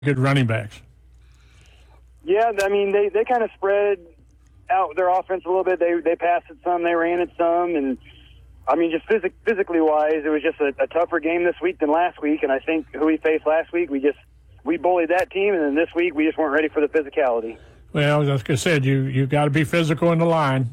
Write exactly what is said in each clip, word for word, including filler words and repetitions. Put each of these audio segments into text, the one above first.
good running backs. Yeah, I mean, they, they kind of spread out their offense a little bit. They they passed it some, they ran it some, and I mean, just phys- physically wise, it was just a, a tougher game this week than last week. And I think who we faced last week, we just we bullied that team, and then this week we just weren't ready for the physicality. Well, like I said, you you got to be physical in the line.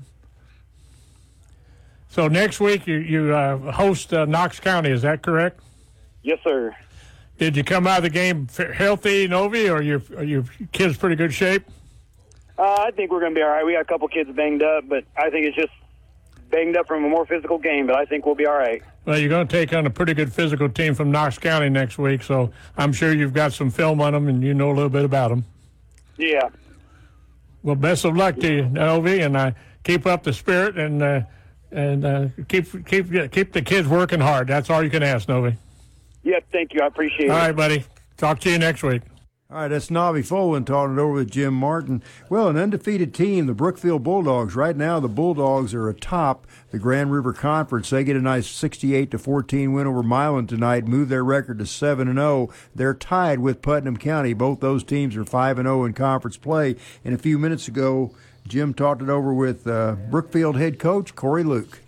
So next week you you uh, host uh, Knox County. Is that correct? Yes, sir. Did you come out of the game healthy, Novi, or your are your kids pretty good shape? Uh, I think we're going to be all right. We got a couple kids banged up, but I think it's just banged up from a more physical game, but I think we'll be all right. Well, you're going to take on a pretty good physical team from Knox County next week, so I'm sure you've got some film on them and you know a little bit about them. Yeah. Well, best of luck to you, Novi, and uh, keep up the spirit and uh, and uh, keep keep keep the kids working hard. That's all you can ask, Novi. Yep, thank you. I appreciate all it. All right, buddy. Talk to you next week. All right, that's Navi Folan talking it over with Jim Martin. Well, an undefeated team, the Brookfield Bulldogs. Right now, the Bulldogs are atop the Grand River Conference. They get a nice sixty-eight to fourteen win over Milan tonight, move their record to seven and oh. They're tied with Putnam County. Both those teams are five and oh in conference play. And a few minutes ago, Jim talked it over with uh, Brookfield head coach Corey Luke.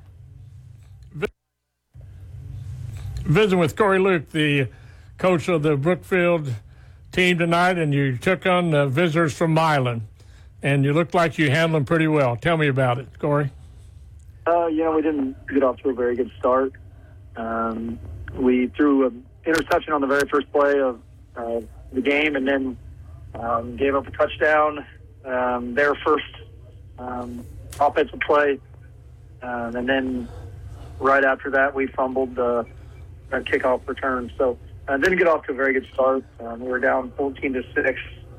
Visiting with Corey Luke, the coach of the Brookfield team tonight, and you took on the visitors from Milan, and you looked like you handled them pretty well. Tell me about it, Corey. Uh, you know, we didn't get off to a very good start. Um, we threw an interception on the very first play of uh, the game, and then um, gave up a touchdown. Um, their first um, offensive play, um, and then right after that, we fumbled the uh, kickoff return. So. Uh, didn't get off to a very good start. Um, we were down fourteen to six,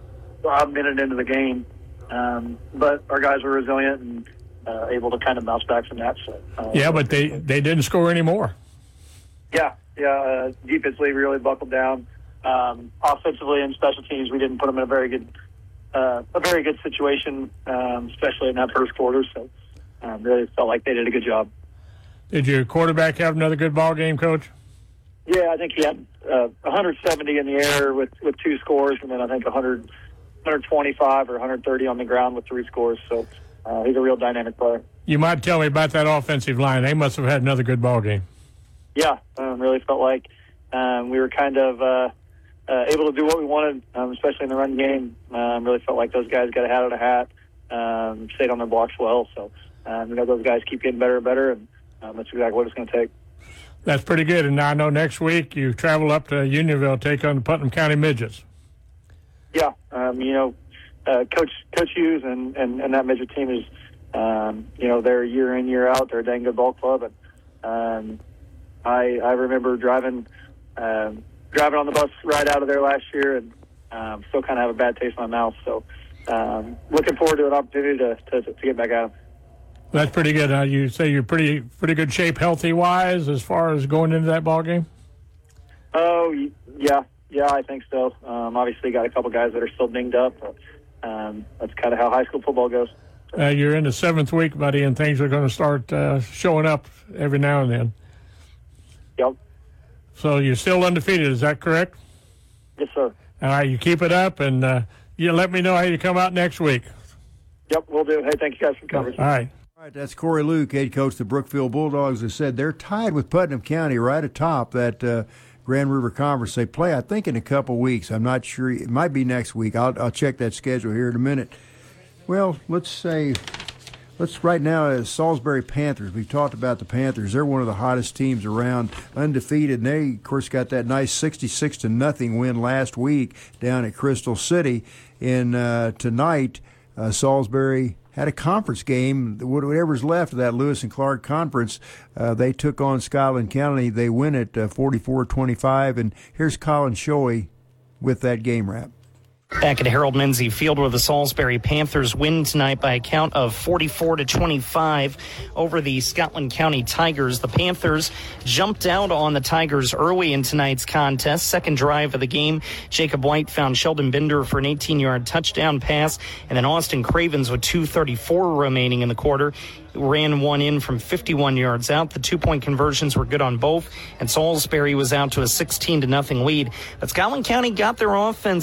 a minute into the game, um, but our guys were resilient and uh, able to kind of bounce back from that. So, uh, yeah, but they, they didn't score any more. Yeah, yeah. Uh, defensively, we really buckled down. Um, offensively and special teams, we didn't put them in a very good, uh, a very good situation, um, especially in that first quarter. So, um, really felt like they did a good job. Did your quarterback have another good ball game, Coach? Yeah, I think he had uh, one hundred seventy in the air with, with two scores, and then I think one hundred, one twenty-five or one hundred thirty on the ground with three scores. So uh, he's a real dynamic player. You might tell me about that offensive line. They must have had another good ball game. Yeah, um, really felt like um, we were kind of uh, uh, able to do what we wanted, um, especially in the run game. Um, really felt like those guys got a hat on a hat, um, stayed on their blocks well. So um, you know, those guys keep getting better and better, and um, that's exactly what it's going to take. That's pretty good. And I know next week you travel up to Unionville, take on the Putnam County Midgets. Yeah, um, you know, uh, Coach Coach Hughes and, and, and that midget team is, um, you know, they're year in, year out. They're a dang good ball club. And um, I I remember driving um, driving on the bus right out of there last year, and um, still kind of have a bad taste in my mouth. So um, looking forward to an opportunity to, to, to get back at them. That's pretty good. Uh, you say you're pretty pretty good shape, healthy wise, as far as going into that ball game. Oh yeah, yeah, I think so. Um, obviously, got a couple guys that are still dinged up. But, um, that's kind of how high school football goes. Uh, you're in the seventh week, buddy, and things are going to start uh, showing up every now and then. Yep. So you're still undefeated, is that correct? Yes, sir. All right, you keep it up, and uh, you let me know how you come out next week. Yep, we'll do. Hey, thank you guys for covering. All right. All right, that's Corey Luke, head coach of the Brookfield Bulldogs. As I said, they're tied with Putnam County right atop that uh, Grand River Conference. They play, I think, in a couple weeks. I'm not sure. It might be next week. I'll, I'll check that schedule here in a minute. Well, let's say, let's right now, uh, Salisbury Panthers. We've talked about the Panthers. They're one of the hottest teams around, undefeated. And they, of course, got that nice sixty-six to nothing win last week down at Crystal City. And uh, tonight, uh, Salisbury had a conference game. Whatever's left of that Lewis and Clark conference, uh, they took on Skyland County. They win it uh, forty-four twenty-five. And here's Colin Shoei with that game wrap. Back at Harold Menzie Field, where the Salisbury Panthers win tonight by a count of forty-four to twenty-five over the Scotland County Tigers. The Panthers jumped out on the Tigers early in tonight's contest. Second drive of the game, Jacob White found Sheldon Bender for an eighteen-yard touchdown pass, and then Austin Cravens with two thirty-four remaining in the quarter ran one in from fifty-one yards out. The two-point conversions were good on both, and Salisbury was out to a sixteen to nothing lead. But Scotland County got their offense